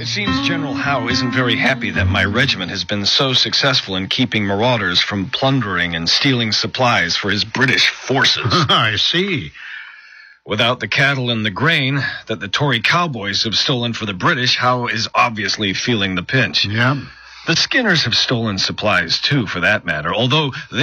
It seems General Howe isn't very happy that my regiment has been so successful in keeping marauders from plundering and stealing supplies for his British forces. I see. Without the cattle and the grain that the Tory cowboys have stolen for the British, Howe is obviously feeling the pinch. Yeah. The Skinners have stolen supplies, too, for that matter, although they